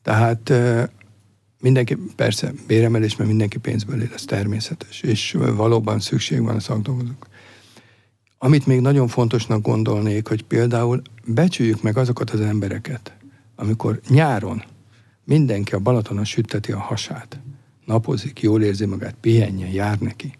Tehát mindenki, persze béremelés, mert mindenki pénzből él, ez természetes, és valóban szükség van a szakdolgozók. Amit még nagyon fontosnak gondolnék, hogy például becsüljük meg azokat az embereket, amikor nyáron mindenki a Balatonon sütteti a hasát, napozik, jól érzi magát, pihenjen, jár neki.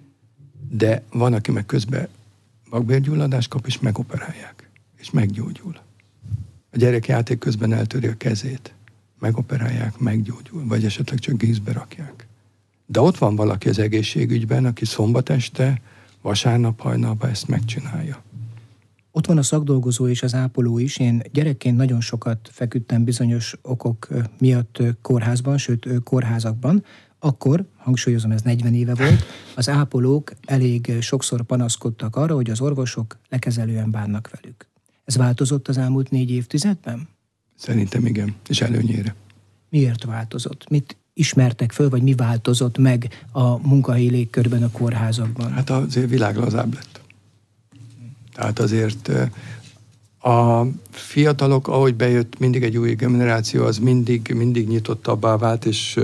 De van, aki meg közben vakbélgyulladást kap, és megoperálják, és meggyógyul. A gyerek játék közben eltöri a kezét, megoperálják, meggyógyul, vagy esetleg csak gízbe rakják. De ott van valaki az egészségügyben, aki szombat este, vasárnap hajnalban ezt megcsinálja. Ott van a szakdolgozó és az ápoló is. Én gyerekként nagyon sokat feküdtem bizonyos okok miatt kórházban, sőt kórházakban. Akkor, hangsúlyozom, ez 40 éve volt, az ápolók elég sokszor panaszkodtak arra, hogy az orvosok lekezelően bánnak velük. Ez változott az elmúlt 4 évtizedben? Szerintem igen, és előnyére. Miért változott? Mit ismertek föl, vagy mi változott meg a munkahelyi légkörben a kórházakban? Hát azért világ lazább lett. Tehát azért a fiatalok, ahogy bejött mindig egy új generáció, az mindig nyitottabbá vált, és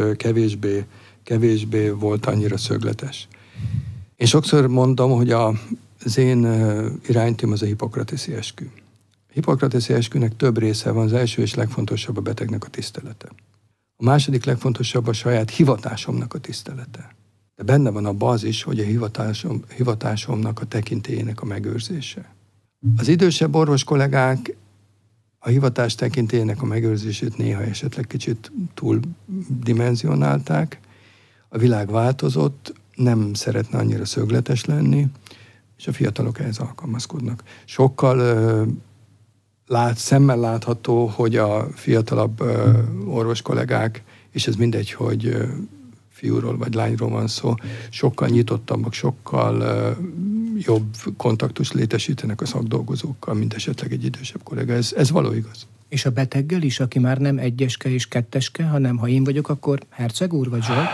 kevésbé volt annyira szögletes. Én sokszor mondom, hogy az én iránytűm az a hippokrateszi eskü. A hippokrateszi eskünek több része van, az első és legfontosabb a betegnek a tisztelete. A második legfontosabb a saját hivatásomnak a tisztelete. De benne van abban az is, hogy a hivatásomnak a tekintélyének a megőrzése. Az idősebb orvos kollégák a hivatás tekintélyének a megőrzését néha esetleg kicsit túl dimenzionálták. A világ változott, nem szeretne annyira szögletes lenni, és a fiatalok ehhez alkalmazkodnak. Sokkal szemmel látható, hogy a fiatalabb orvos kollégák, és ez mindegy, hogy fiúról vagy lányról van szó, sokkal nyitottabbak, sokkal jobb kontaktust létesítenek a szakdolgozókkal, mint esetleg egy idősebb kollega. Ez való igaz. És a beteggel is, aki már nem egyeske és ketteske, hanem ha én vagyok, akkor Herceg úr vagy Zsolt?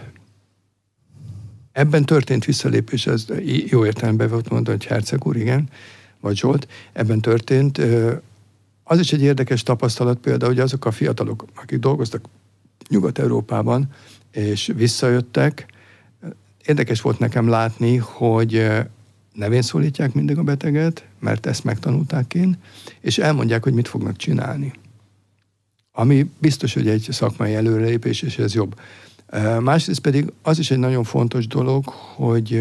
Ebben történt visszalépés, ez jó értelemben volt mondani, hogy Herceg úr, igen, vagy Zsolt. Ebben történt. Az is egy érdekes tapasztalat például, hogy azok a fiatalok, akik dolgoztak Nyugat-Európában, és visszajöttek, érdekes volt nekem látni, hogy nevén szólítják mindig a beteget, mert ezt megtanulták kint, és elmondják, hogy mit fognak csinálni. Ami biztos, hogy egy szakmai előrelépés, és ez jobb. Másrészt pedig az is egy nagyon fontos dolog, hogy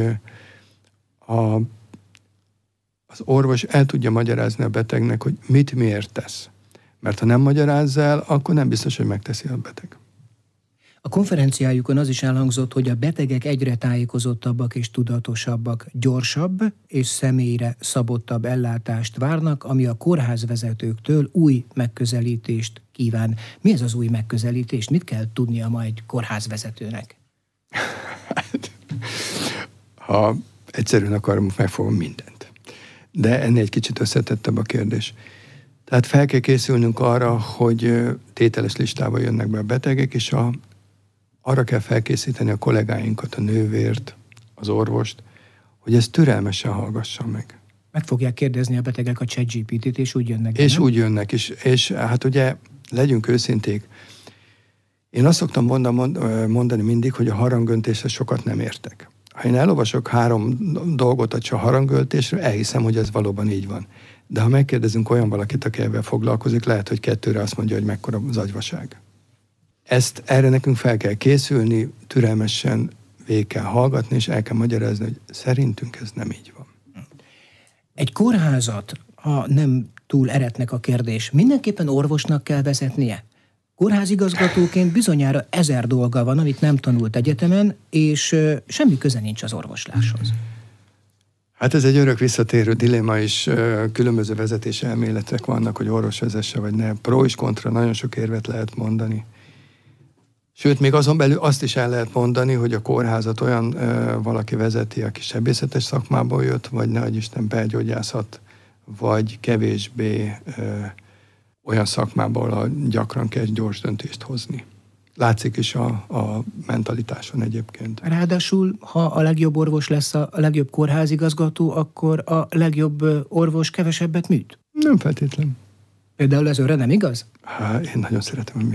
az orvos el tudja magyarázni a betegnek, hogy mit miért tesz. Mert ha nem magyarázza el, akkor nem biztos, hogy megteszi a beteg. A konferenciájukon az is elhangzott, hogy a betegek egyre tájékozottabbak és tudatosabbak, gyorsabb és személyre szabottabb ellátást várnak, ami a kórházvezetőktől új megközelítést kíván. Mi ez az új megközelítés? Mit kell tudnia ma egy kórházvezetőnek? Ha egyszerűen akarom, megfogom mindent. De ennél egy kicsit összetettebb a kérdés. Tehát fel kell készülnünk arra, hogy tételes listával jönnek be a betegek, és arra kell felkészíteni a kollégáinkat, a nővért, az orvost, hogy ezt türelmesen hallgassa meg. Meg fogják kérdezni a betegek a ChatGPT-t, és úgy jönnek. És úgy jönnek, és hát ugye legyünk őszinték. Én azt szoktam mondani mindig, hogy a harangöntésre sokat nem értek. Ha én elolvasok 3 dolgot a harangöltésről, elhiszem, hogy ez valóban így van. De ha megkérdezünk olyan valakit, aki ebben foglalkozik, lehet, hogy 2-re azt mondja, hogy mekkora az agyvaság. Erre nekünk fel kell készülni, türelmesen végig kell hallgatni, és el kell magyarázni, hogy szerintünk ez nem így van. Egy kórházat, ha nem túl eretnek a kérdés, mindenképpen orvosnak kell vezetnie? Kórházigazgatóként bizonyára 1000 dolga van, amit nem tanult egyetemen, és semmi köze nincs az orvosláshoz. Hát ez egy örök visszatérő dilemma, és különböző vezetési elméletek vannak, hogy orvos vezesse vagy ne. Pro és kontra, nagyon sok érvet lehet mondani. Sőt, még azon belül azt is el lehet mondani, hogy a kórházat olyan valaki vezeti, aki sebészetes szakmából jött, vagy ne adj Isten belgyógyászat, vagy kevésbé olyan szakmából, ahol gyakran kell gyors döntést hozni. Látszik is a mentalitáson egyébként. Ráadásul, ha a legjobb orvos lesz a legjobb kórházigazgató, akkor a legjobb orvos kevesebbet műt? Nem feltétlen. Például ez önre nem igaz? Én nagyon szeretem,